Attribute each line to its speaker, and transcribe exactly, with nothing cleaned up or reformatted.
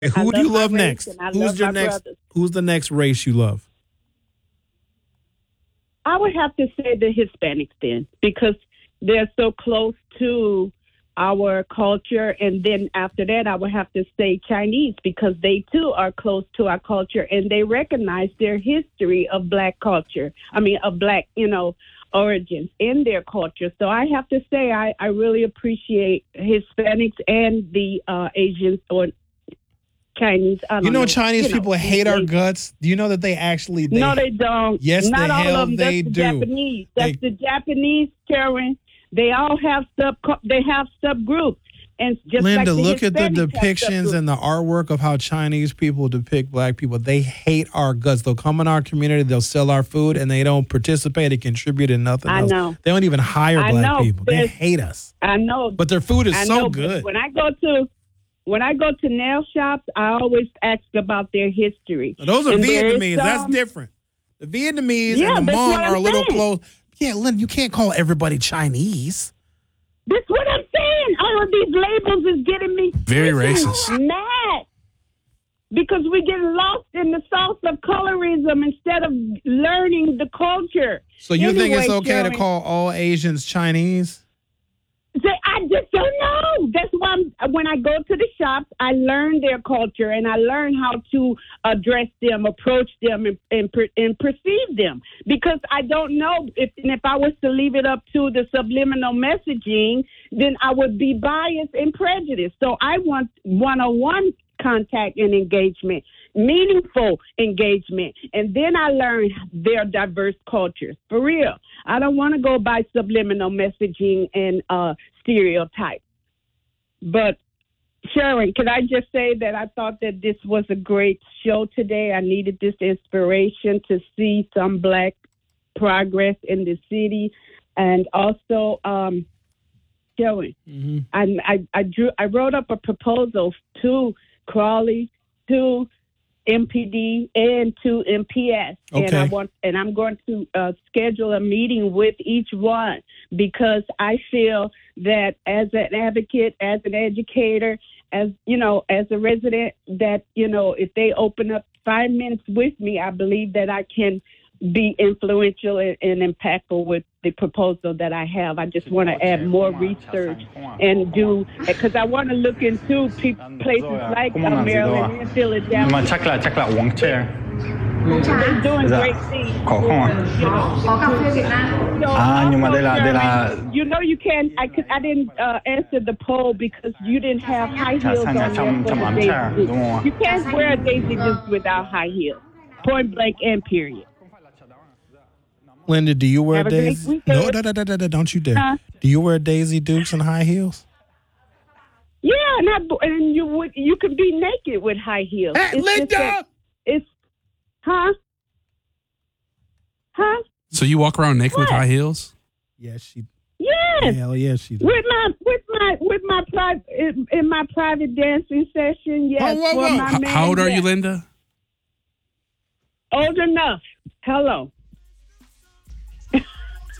Speaker 1: Hey,
Speaker 2: I
Speaker 1: who do
Speaker 2: love
Speaker 1: you
Speaker 2: my
Speaker 1: love
Speaker 2: race
Speaker 1: next?
Speaker 2: and I
Speaker 1: Who's
Speaker 2: love
Speaker 1: your
Speaker 2: my
Speaker 1: next?
Speaker 2: brothers.
Speaker 1: Who's the next race you love?
Speaker 2: I would have to say the Hispanics then, because they're so close to our culture. And then after that, I would have to say Chinese, because they too are close to our culture and they recognize their history of Black culture. I mean, of Black, you know, origins in their culture. So I have to say I, I really appreciate Hispanics and the uh, Asians or Chinese. I don't
Speaker 1: You know,
Speaker 2: know,
Speaker 1: Chinese
Speaker 2: you know,
Speaker 1: people hate our
Speaker 2: they-
Speaker 1: guts. Do you know that they actually? They,
Speaker 2: no, they don't.
Speaker 1: Yes,
Speaker 2: Not
Speaker 1: the
Speaker 2: all
Speaker 1: hell
Speaker 2: of them.
Speaker 1: they
Speaker 2: That's
Speaker 1: do.
Speaker 2: the Japanese. That's
Speaker 1: They-
Speaker 2: the Japanese, Karen. They all have sub. They have subgroups, and just
Speaker 1: Linda,
Speaker 2: like the
Speaker 1: look at the
Speaker 2: Hispanics have
Speaker 1: depictions
Speaker 2: subgroups.
Speaker 1: and the artwork of how Chinese people depict Black people. They hate our guts. They'll come in our community, they'll sell our food, and they don't participate and contribute in nothing
Speaker 2: I
Speaker 1: else.
Speaker 2: know.
Speaker 1: They don't even hire
Speaker 2: I
Speaker 1: Black
Speaker 2: know.
Speaker 1: people. They
Speaker 2: There's-
Speaker 1: hate us.
Speaker 2: I know,
Speaker 1: But their food is
Speaker 2: I
Speaker 1: so
Speaker 2: know, but
Speaker 1: good.
Speaker 2: when I go to when I go to nail shops, I always ask about their history.
Speaker 1: Those are
Speaker 2: And there is
Speaker 1: Vietnamese. That's
Speaker 2: some-
Speaker 1: different. The Vietnamese
Speaker 2: Yeah,
Speaker 1: and the
Speaker 2: that's
Speaker 1: Hmong
Speaker 2: what
Speaker 1: are a
Speaker 2: I'm
Speaker 1: little
Speaker 2: saying.
Speaker 1: close. Yeah, Linda, you can't call everybody Chinese.
Speaker 2: That's what I'm saying. All of these labels is getting me
Speaker 3: Very
Speaker 2: freaking
Speaker 3: racist.
Speaker 2: mad, because we get lost in the sauce of colorism instead of learning the culture.
Speaker 1: So you think it's
Speaker 2: Anyway,
Speaker 1: okay to
Speaker 2: Sharon,
Speaker 1: call all Asians Chinese?
Speaker 2: say, I just don't know. That's why I'm, when I go to the shops, I learn their culture and I learn how to address them, approach them, and and, per, and perceive them. Because I don't know if and if I was to leave it up to the subliminal messaging, then I would be biased and prejudiced. So I want one-on-one contact and engagement, meaningful engagement, and then I learn their diverse cultures. For real, I don't want to go by subliminal messaging and uh, stereotypes. But Sharon, can I just say that I thought that this was a great show today. I needed this inspiration to see some Black progress in the city, and also um, Sharon,
Speaker 1: Mm-hmm.
Speaker 2: I, I I drew I wrote up a proposal to Crawley, to M P D, and to M P S, and I
Speaker 1: Okay.
Speaker 2: want and I'm going to uh, schedule a meeting with each one, because I feel that as an advocate, as an educator, as you know, as a resident, that you know, if they open up five minutes with me, I believe that I can be influential and, and impactful with the proposal that I have. I just want to add more research and do, because I want to look into pe- places like uh, Maryland and
Speaker 4: 你们
Speaker 2: Philadelphia.
Speaker 4: chắc là chắc là uống chair.
Speaker 2: They're doing
Speaker 4: Dạ.
Speaker 2: great things.
Speaker 4: Có không ạ?
Speaker 5: Có cà phê Việt Nam.
Speaker 2: So
Speaker 4: À, nhưng mà
Speaker 2: also,
Speaker 4: đây là đây là
Speaker 2: Sharon, you know, you can't. I could. I didn't uh, answer the poll because you didn't have high
Speaker 4: trà
Speaker 2: heels
Speaker 4: xanh
Speaker 2: on
Speaker 4: là
Speaker 2: there
Speaker 4: trong
Speaker 2: for
Speaker 4: trong
Speaker 2: the
Speaker 4: ấm
Speaker 2: Daisy
Speaker 4: trà
Speaker 2: Dukes.
Speaker 4: đúng không ạ?
Speaker 2: You can't wear a Daisy Dukes without high heels. Point blank and period.
Speaker 1: Linda, do you wear
Speaker 2: Have a great
Speaker 1: Daisy?
Speaker 2: weekend.
Speaker 1: No, no, no, no, no, no, don't you dare.
Speaker 2: Huh?
Speaker 1: Do you wear Daisy Dukes and high heels?
Speaker 2: Yeah, and, I, and you would you could be naked with high heels.
Speaker 1: Hey,
Speaker 2: It's just
Speaker 1: Linda!
Speaker 2: that- It's huh? Huh?
Speaker 3: So you walk around naked with
Speaker 2: What?
Speaker 3: high heels?
Speaker 1: Yes, she.
Speaker 2: Yes.
Speaker 1: Hell yeah, she does.
Speaker 2: With my with my with my private in, in my private dancing session, yes.
Speaker 1: Whoa, whoa,
Speaker 2: for
Speaker 1: whoa.
Speaker 2: my
Speaker 3: H-
Speaker 2: man,
Speaker 3: how old are
Speaker 2: yes.
Speaker 3: you, Linda?
Speaker 2: Old enough. Hello.